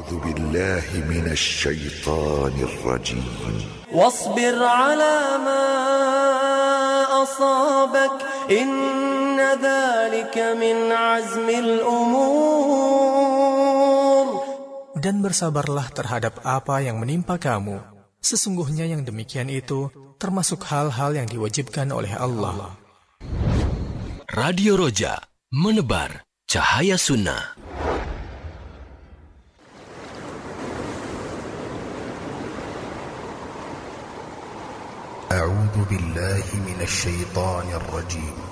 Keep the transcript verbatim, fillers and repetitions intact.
أعوذ بالله من الشيطان الرجيم واصبر على ما أصابك إن ذلك من عزم الأمور. Dan bersabarlah terhadap apa yang menimpa kamu. Sesungguhnya yang demikian itu termasuk hal-hal yang diwajibkan oleh Allah. Radio Roja, menebar cahaya sunnah. أعوذ بالله من الشيطان الرجيم